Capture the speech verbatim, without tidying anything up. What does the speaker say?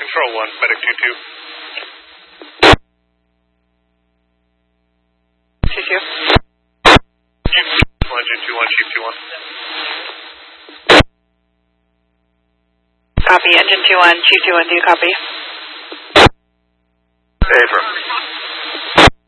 Control one, Medic two two. two two. Engine two one, Chief two one. Copy, Engine two one, Chief two one, do you copy? Affirm.